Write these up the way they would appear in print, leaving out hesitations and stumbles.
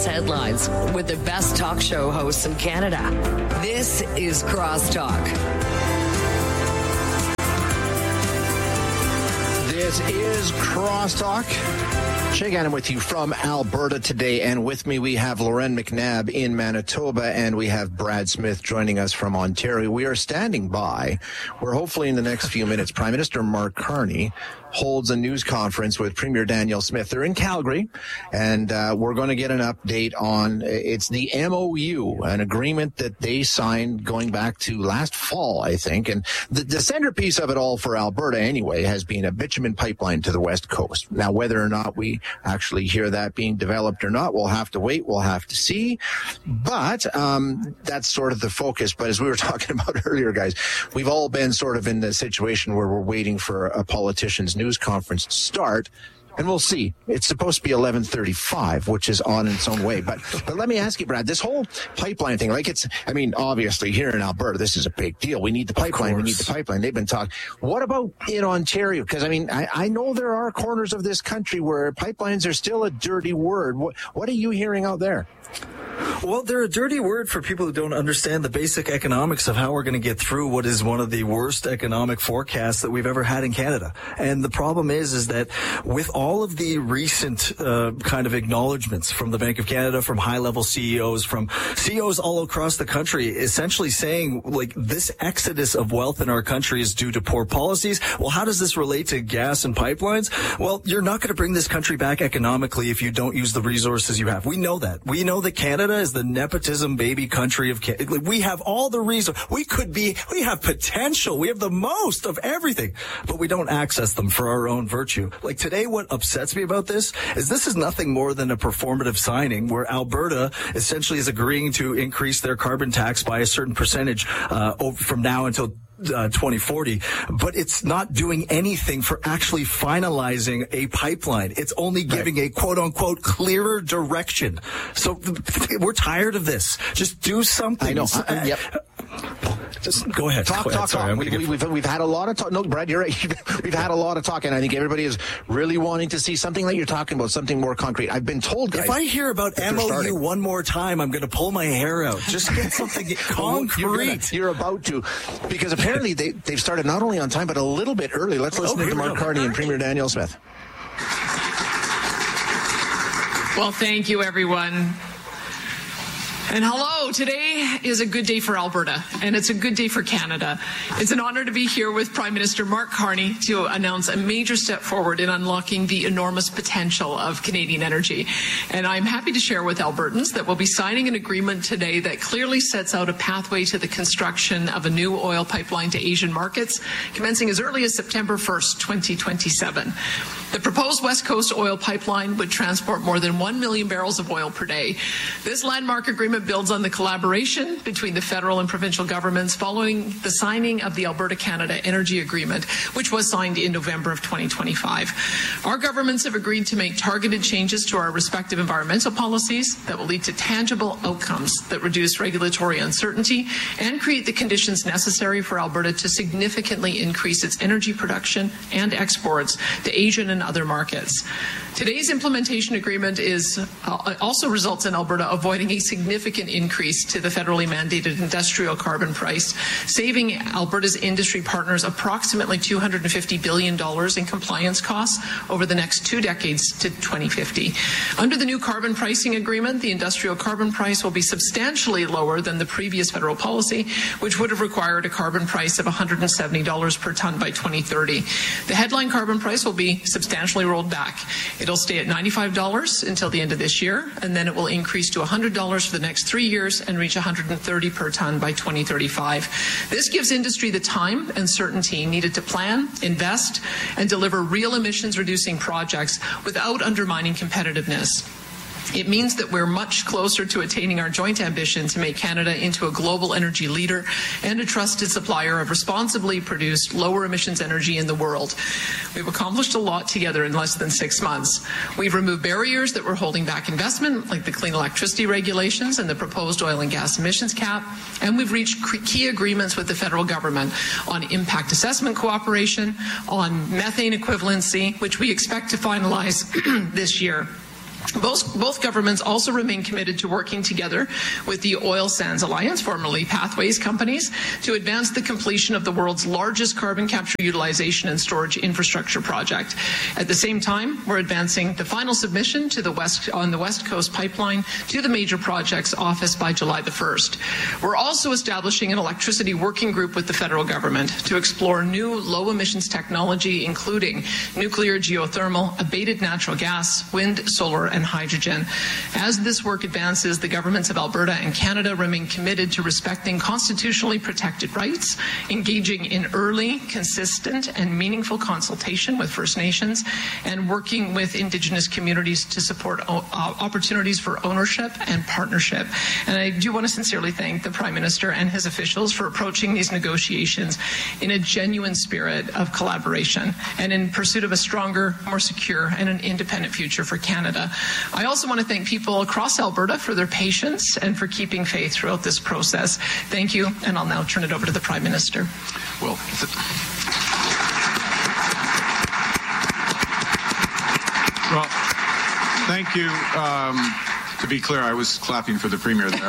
News headlines with the best talk show hosts in Canada. This is Crosstalk. This is Crosstalk. Shay Gannon with you from Alberta today, and with me we have Lauren McNabb in Manitoba, and we have Brad Smith joining us from Ontario. We are standing by where hopefully in the next few minutes Prime Minister Mark Carney holds a news conference with Premier Danielle Smith. They're in Calgary, and we're going to get an update on it's the MOU, an agreement that they signed going back to last fall, I think. And the centerpiece of it all for Alberta anyway has been a bitumen pipeline to the West Coast. Now, whether or not we actually hear that being developed or not, we'll have to wait. We'll have to see. But that's sort of the focus. But as we were talking about earlier, guys, we've all been sort of in the situation where we're waiting for a politician's news conference to start, and we'll see. It's supposed to be 11:35, which is on its own way. But let me ask you, Brad, this whole pipeline thing, obviously here in Alberta, this is a big deal. We need the pipeline. We need the pipeline. They've been talking. What about in Ontario? Because, I know there are corners of this country where pipelines are still a dirty word. What are you hearing out there? Well, they're a dirty word for people who don't understand the basic economics of how we're going to get through what is one of the worst economic forecasts that we've ever had in Canada. And the problem is that with all of the recent kind of acknowledgments from the Bank of Canada, from high-level CEOs, from CEOs all across the country, essentially saying, like, this exodus of wealth in our country is due to poor policies. Well, how does this relate to gas and pipelines? Well, you're not going to bring this country back economically if you don't use the resources you have. We know that. We know that Canada is the nepotism baby country of Canada. We have all the reasons. We have potential. We have the most of everything, but we don't access them for our own virtue. Like today, what upsets me about this is nothing more than a performative signing where Alberta essentially is agreeing to increase their carbon tax by a certain percentage from now until 2040, but it's not doing anything for actually finalizing a pipeline. It's only giving a quote-unquote clearer direction. So we're tired of this. Just do something. I know. Yep. Just go ahead. Talk. We've had a lot of talk. No, Brad, you're right. We've had a lot of talk, and I think everybody is really wanting to see something like you're talking about, something more concrete. I've been told, guys, if I hear about MOU one more time, I'm going to pull my hair out. Just get something concrete. You're about to, because apparently they've started not only on time, but a little bit early. Let's listen to Mark Carney and Premier Danielle Smith. Well, thank you, everyone. And hello, today is a good day for Alberta, and it's a good day for Canada. It's an honor to be here with Prime Minister Mark Carney to announce a major step forward in unlocking the enormous potential of Canadian energy. And I'm happy to share with Albertans that we'll be signing an agreement today that clearly sets out a pathway to the construction of a new oil pipeline to Asian markets, commencing as early as September 1st, 2027. The proposed West Coast oil pipeline would transport more than 1 million barrels of oil per day. This landmark agreement builds on the collaboration between the federal and provincial governments following the signing of the Alberta-Canada Energy Agreement, which was signed in November of 2025. Our governments have agreed to make targeted changes to our respective environmental policies that will lead to tangible outcomes that reduce regulatory uncertainty and create the conditions necessary for Alberta to significantly increase its energy production and exports to Asian and other markets. Today's implementation agreement also results in Alberta avoiding a significant increase to the federally mandated industrial carbon price, saving Alberta's industry partners approximately $250 billion in compliance costs over the next 2 decades to 2050. Under the new carbon pricing agreement, the industrial carbon price will be substantially lower than the previous federal policy, which would have required a carbon price of $170 per ton by 2030. The headline carbon price will be substantially rolled back. It'll stay at $95 until the end of this year, and then it will increase to $100 for the next 3 years and reach $130 per ton by 2035. This gives industry the time and certainty needed to plan, invest, and deliver real emissions-reducing projects without undermining competitiveness. It means that we're much closer to attaining our joint ambition to make Canada into a global energy leader and a trusted supplier of responsibly produced, lower emissions energy in the world. We've accomplished a lot together in less than 6 months. We've removed barriers that were holding back investment, like the clean electricity regulations and the proposed oil and gas emissions cap, and we've reached key agreements with the federal government on impact assessment cooperation, on methane equivalency, which we expect to finalize this year. Both governments also remain committed to working together with the Oil Sands Alliance, formerly Pathways companies, to advance the completion of the world's largest carbon capture, utilization and storage infrastructure project. At the same time, we're advancing the final submission to the West Coast Pipeline to the Major Projects Office by July the 1st. We're also establishing an electricity working group with the federal government to explore new low-emissions technology, including nuclear, geothermal, abated natural gas, wind, solar, and hydrogen. As this work advances, the governments of Alberta and Canada remain committed to respecting constitutionally protected rights, engaging in early, consistent, and meaningful consultation with First Nations, and working with Indigenous communities to support opportunities for ownership and partnership. And I do want to sincerely thank the Prime Minister and his officials for approaching these negotiations in a genuine spirit of collaboration and in pursuit of a stronger, more secure, and an independent future for Canada. I also want to thank people across Alberta for their patience and for keeping faith throughout this process. Thank you, and I'll now turn it over to the Prime Minister. Well, thank you. To be clear, I was clapping for the Premier there.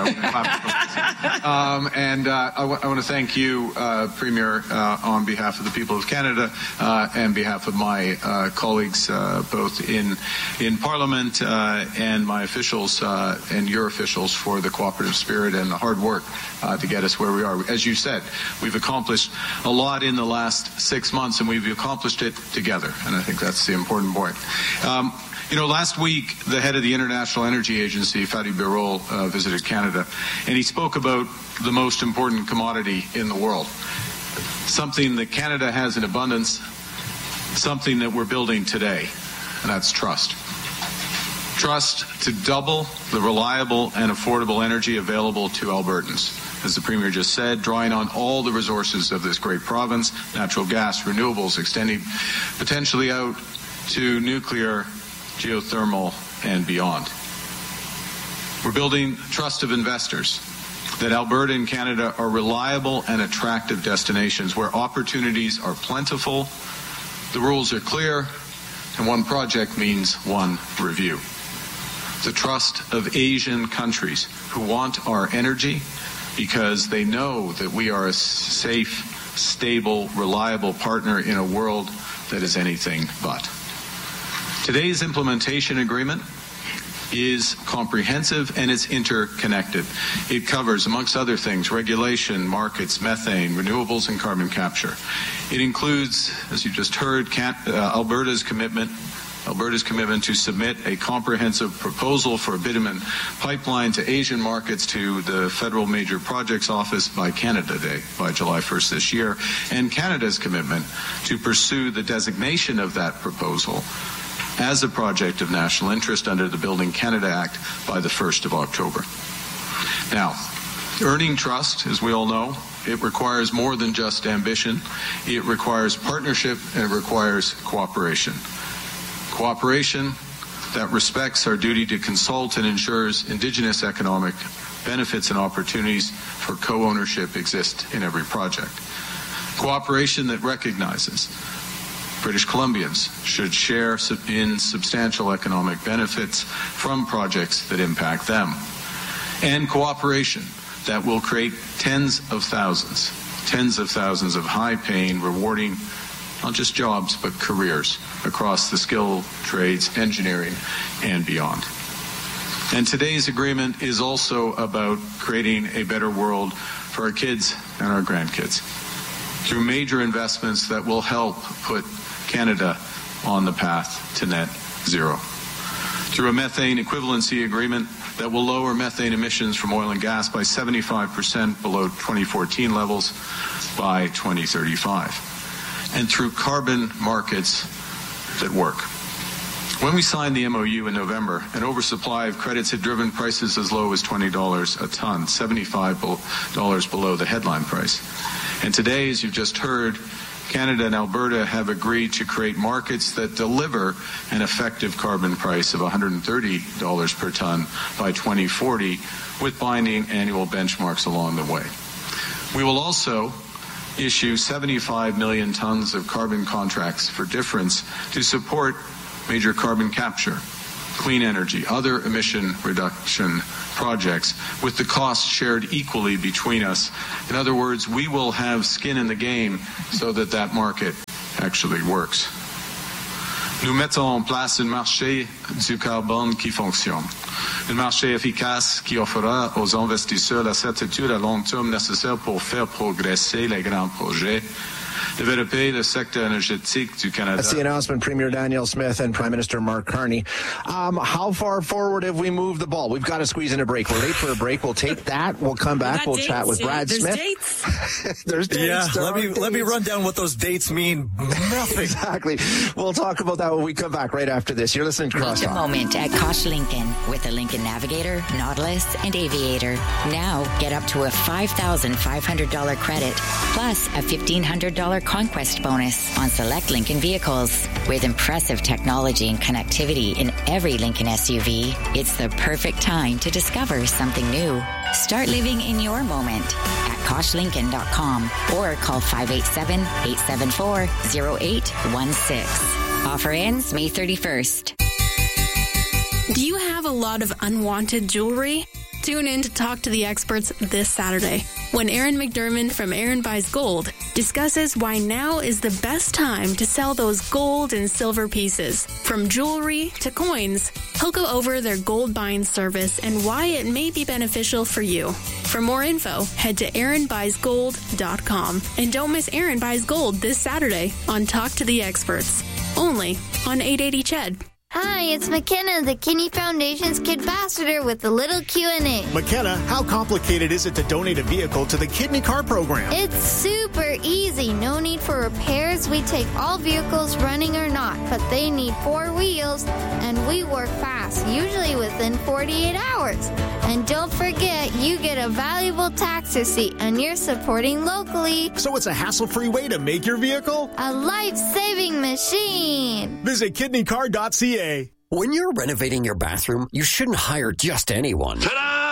I want to thank you, Premier, on behalf of the people of Canada and behalf of my colleagues both in Parliament and my officials and your officials for the cooperative spirit and the hard work to get us where we are. As you said, we've accomplished a lot in the last 6 months, and we've accomplished it together, and I think that's the important point. Last week, the head of the International Energy Agency, Fatih Birol, visited Canada, and he spoke about the most important commodity in the world, something that Canada has in abundance, something that we're building today, and that's trust. Trust to double the reliable and affordable energy available to Albertans. As the Premier just said, drawing on all the resources of this great province, natural gas, renewables, extending potentially out to nuclear, geothermal, and beyond. We're building trust of investors, that Alberta and Canada are reliable and attractive destinations where opportunities are plentiful, the rules are clear, and one project means one review. The trust of Asian countries who want our energy because they know that we are a safe, stable, reliable partner in a world that is anything but. Today's implementation agreement is comprehensive and it's interconnected. It covers, amongst other things, regulation, markets, methane, renewables, and carbon capture. It includes, as you just heard, Alberta's commitment to submit a comprehensive proposal for a bitumen pipeline to Asian markets to the Federal Major Projects Office by Canada Day, by July 1st this year, and Canada's commitment to pursue the designation of that proposal as a project of national interest under the Building Canada Act by the 1st of October. Now, earning trust, as we all know, it requires more than just ambition. It requires partnership and it requires cooperation. Cooperation that respects our duty to consult and ensures Indigenous economic benefits and opportunities for co-ownership exist in every project. Cooperation that recognizes British Columbians should share in substantial economic benefits from projects that impact them. And cooperation that will create tens of thousands of high-paying, rewarding, not just jobs, but careers across the skilled trades, engineering, and beyond. And today's agreement is also about creating a better world for our kids and our grandkids through major investments that will help put Canada on the path to net zero. Through a methane equivalency agreement that will lower methane emissions from oil and gas by 75% below 2014 levels by 2035. And through carbon markets that work. When we signed the MOU in November, an oversupply of credits had driven prices as low as $20 a ton, $75 below the headline price. And today, as you've just heard, Canada and Alberta have agreed to create markets that deliver an effective carbon price of $130 per ton by 2040, with binding annual benchmarks along the way. We will also issue 75 million tons of carbon contracts for difference to support major carbon capture, clean energy, other emission reduction projects, with the cost shared equally between us. In other words, we will have skin in the game so that that market actually works. Nous mettons en place un marché du carbone qui fonctionne. Un marché efficace qui offrira aux investisseurs la certitude à long terme nécessaire pour faire progresser les grands projets. Développer le secteur énergétique du Canada. That's the announcement, Premier Danielle Smith and Prime Minister Mark Carney. How far forward have we moved the ball? We've got to squeeze in a break. We're late for a break. We'll take that. We'll come back. We'll chat with Brad Smith. Dates. There's dates. Yeah, let me run down what those dates mean. Nothing. Exactly. We'll talk about that when we come back right after this. You're listening to Crosstalk. Take a moment at Kosh Lincoln with the Lincoln Navigator, Nautilus, and Aviator. Now get up to a $5,500 credit plus a $1,500 conquest bonus on select Lincoln vehicles. With impressive technology and connectivity in every Lincoln SUV, it's the perfect time to discover something new. Start living in your moment at KoshLincoln.com or call 587-874-0816. Offer ends May 31st. Do you have a lot of unwanted jewelry? Tune in to Talk to the Experts this Saturday when Aaron McDermott from Aaron Buys Gold discusses why now is the best time to sell those gold and silver pieces. From jewelry to coins, he'll go over their gold buying service and why it may be beneficial for you. For more info, head to AaronBuysGold.com. And don't miss Aaron Buys Gold this Saturday on Talk to the Experts, only on 880 CHED. Hi, it's McKenna, the Kidney Foundation's Kid Ambassador with a little Q&A. McKenna, how complicated is it to donate a vehicle to the Kidney Car Program? It's super easy. No need for repairs. We take all vehicles, running or not, but they need 4 wheels, and we work fast, usually within 48 hours. And don't forget, you get a valuable tax receipt, and you're supporting locally. So it's a hassle-free way to make your vehicle a life-saving machine. Visit kidneycar.ca. When you're renovating your bathroom, you shouldn't hire just anyone. Ta-da!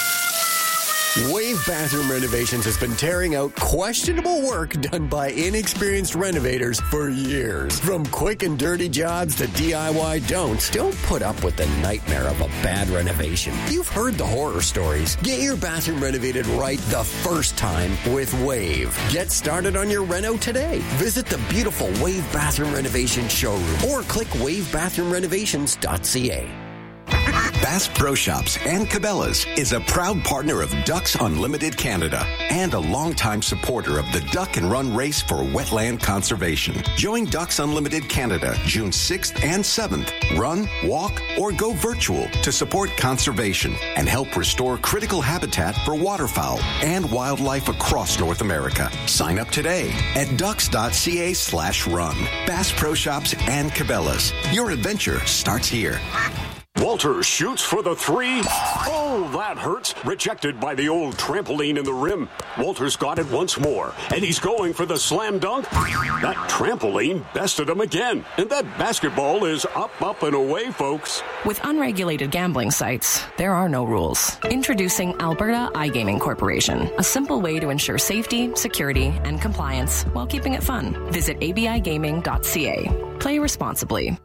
Wave Bathroom Renovations has been tearing out questionable work done by inexperienced renovators for years. From quick and dirty jobs to DIY don'ts, don't put up with the nightmare of a bad renovation. You've heard the horror stories. Get your bathroom renovated right the first time with Wave. Get started on your reno today. Visit the beautiful Wave Bathroom Renovation showroom or click wavebathrooምrenovations.ca. Bass Pro Shops and Cabela's is a proud partner of Ducks Unlimited Canada and a longtime supporter of the Duck and Run Race for Wetland Conservation. Join Ducks Unlimited Canada June 6th and 7th. Run, walk, or go virtual to support conservation and help restore critical habitat for waterfowl and wildlife across North America. Sign up today at ducks.ca/run. Bass Pro Shops and Cabela's. Your adventure starts here. Walter shoots for the 3. Oh, that hurts. Rejected by the old trampoline in the rim. Walter's got it once more, and he's going for the slam dunk. That trampoline bested him again, and that basketball is up, and away, folks. With unregulated gambling sites, there are no rules. Introducing Alberta iGaming Corporation, a simple way to ensure safety, security, and compliance while keeping it fun. Visit abigaming.ca. Play responsibly.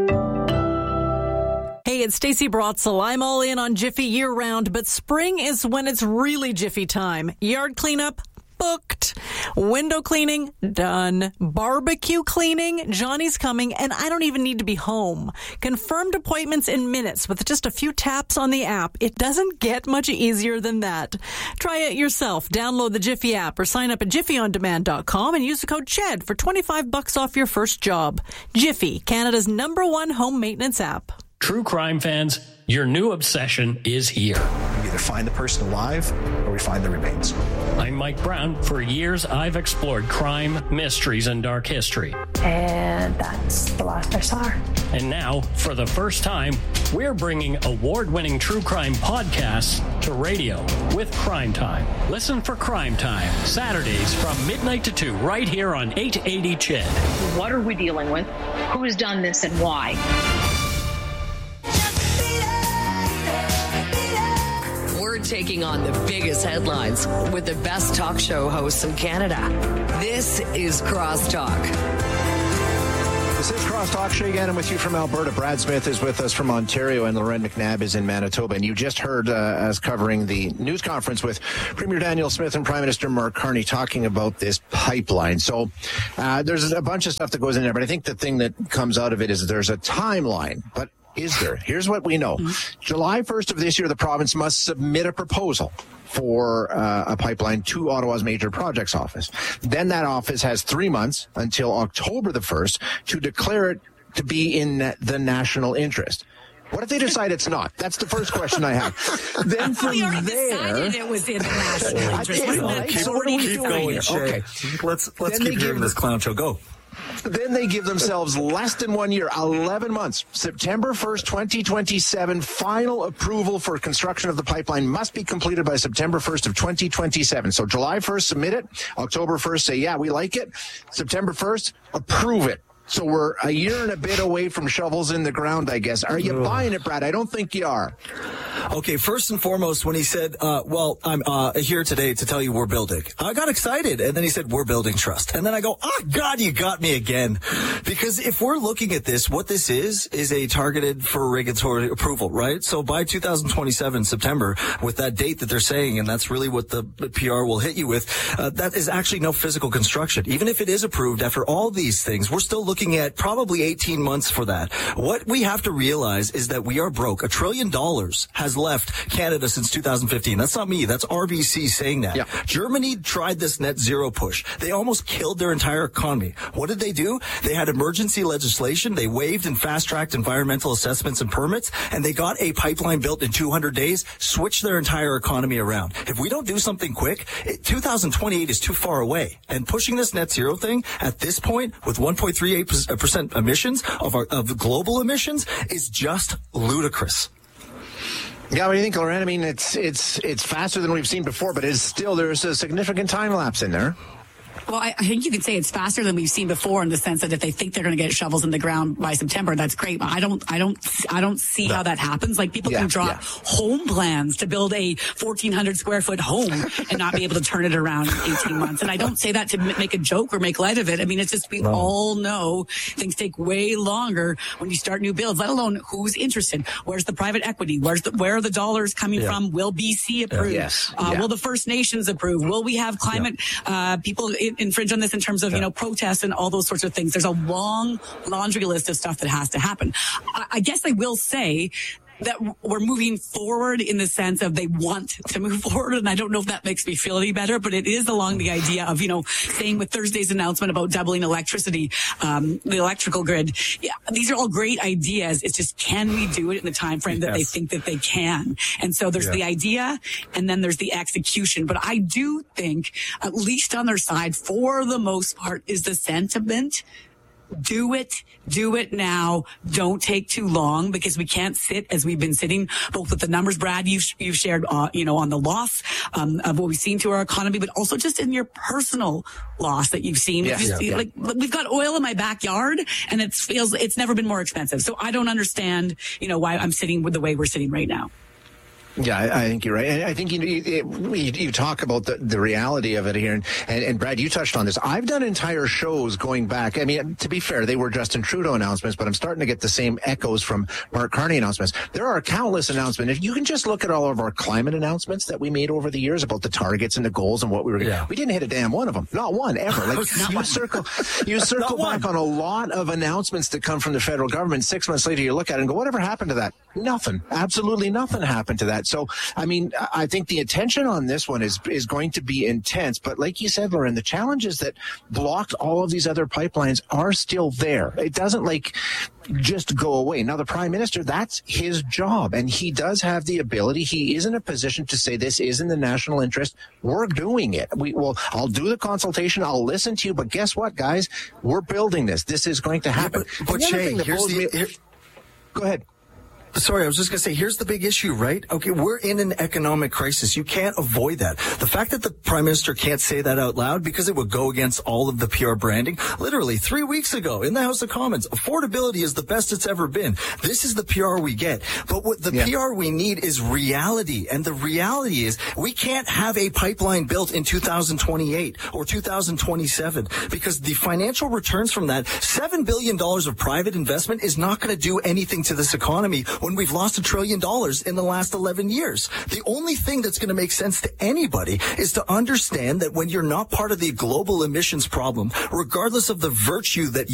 Hey, it's Stacey Brotzel. I'm all in on Jiffy year-round, but spring is when it's really Jiffy time. Yard cleanup, booked. Window cleaning, done. Barbecue cleaning, Johnny's coming, and I don't even need to be home. Confirmed appointments in minutes with just a few taps on the app. It doesn't get much easier than that. Try it yourself. Download the Jiffy app or sign up at jiffyondemand.com and use the code CHED for $25 off your first job. Jiffy, Canada's #1 home maintenance app. True crime fans, your new obsession is here. We either find the person alive or we find the remains. I'm Mike Brown. For years, I've explored crime, mysteries, and dark history. And that's the last I saw her. And now, for the first time, we're bringing award-winning true crime podcasts to radio with Crime Time. Listen for Crime Time, Saturdays from midnight to 2, right here on 880 CHED. What are we dealing with? Who's done this and why? We're taking on the biggest headlines with the best talk show hosts in Canada. This is Crosstalk. This is Crosstalk. Shay Gannon with you from Alberta. Brad Smith is with us from Ontario, and Loren McNabb is in Manitoba. And you just heard us covering the news conference with Premier Daniel Smith and Prime Minister Mark Carney talking about this pipeline. So there's a bunch of stuff that goes in there, but I think the thing that comes out of it is there's a timeline. But is there? Here's what we know. July 1st of this year, the province must submit a proposal for a pipeline to Ottawa's Major Projects Office. Then that office has 3 months until October the 1st to declare it to be in the national interest. What if they decide it's not? That's the first question I have. Then from decided it was in the national interest. Keep going, Shay. Okay. Let's keep hearing this clown show. Go. Then they give themselves less than 1 year, 11 months. September 1st, 2027, final approval for construction of the pipeline must be completed by September 1st of 2027. So July 1st, submit it. October 1st, say, yeah, we like it. September 1st, approve it. So we're a year and a bit away from shovels in the ground, I guess. Are you buying it, Brad? I don't think you are. Okay, first and foremost, when he said, well, I'm here today to tell you we're building, I got excited. And then he said, we're building trust. And then I go, oh, God, you got me again. Because if we're looking at this, what this is a targeted for regulatory approval, right? So by 2027, September, with that date that they're saying, and that's really what the PR will hit you with, that is actually no physical construction. Even if it is approved after all these things, we're still looking at probably 18 months for that. What we have to realize is that we are broke. $1 trillion has left Canada since 2015. That's not me. That's RBC saying that. Yeah. Germany tried this net zero push. They almost killed their entire economy. What did they do? They had emergency legislation. They waived and fast-tracked environmental assessments and permits, and they got a pipeline built in 200 days, switched their entire economy around. If we don't do something quick, 2028 is too far away. And pushing this net zero thing at this point with 1.38% emissions of global emissions is just ludicrous. Yeah, what do you think, Loren? I mean, it's faster than we've seen before, but there's a significant time lapse in there. Well, I think you could say it's faster than we've seen before in the sense that if they think they're going to get shovels in the ground by September, that's great. But I don't see how that happens. Like people can draw home plans to build a 1,400 square foot home and not be able to turn it around in 18 months. And I don't say that to make a joke or make light of it. I mean, it's just we all know things take way longer when you start new builds, let alone who's interested. Where's the private equity? Where are the dollars coming from? Will BC approve? Will the First Nations approve? Will we have climate people infringe on this in terms of, protests and all those sorts of things? There's a long laundry list of stuff that has to happen. I guess I will say that we're moving forward in the sense of they want to move forward. And I don't know if that makes me feel any better, but it is along the idea of, saying with Thursday's announcement about doubling electricity, the electrical grid. Yeah, these are all great ideas. It's just, can we do it in the time frame that they think that they can? And so there's the idea and then there's the execution. But I do think, at least on their side, for the most part, is the sentiment. Do it now. Don't take too long, because we can't sit as we've been sitting, both with the numbers, Brad, you've shared, on the loss, of what we've seen to our economy, but also just in your personal loss that you've seen. Like, we've got oil in my backyard and it's never been more expensive. So I don't understand, why I'm sitting with the way we're sitting right now. Yeah, I think you're right. And I think you talk about the reality of it here. And Brad, you touched on this. I've done entire shows going back. I mean, to be fair, they were Justin Trudeau announcements, but I'm starting to get the same echoes from Mark Carney announcements. There are countless announcements. If you can just look at all of our climate announcements that we made over the years about the targets and the goals and what we were going to we didn't hit a damn one of them. Not one ever. Like you circle back on a lot of announcements that come from the federal government. 6 months later, you look at it and go, whatever happened to that? Nothing. Absolutely nothing happened to that. So, I mean, I think the attention on this one is going to be intense. But like you said, Loren, the challenges that blocked all of these other pipelines are still there. It doesn't just go away. Now, the Prime Minister, that's his job. And he does have the ability. He is in a position to say this is in the national interest. We're doing it. I'll do the consultation. I'll listen to you. But guess what, guys? We're building this. This is going to happen. But Shay, go ahead. sorry, I was just going to say, here's the big issue, right? Okay, we're in an economic crisis. You can't avoid that. The fact that the Prime Minister can't say that out loud because it would go against all of the PR branding. Literally 3 weeks ago in the House of Commons, affordability is the best it's ever been. This is the PR we get. But what the PR we need is reality. And the reality is we can't have a pipeline built in 2028 or 2027 because the financial returns from that $7 billion of private investment is not going to do anything to this economy when we've lost $1 trillion in the last 11 years. The only thing that's going to make sense to anybody is to understand that when you're not part of the global emissions problem, regardless of the virtue that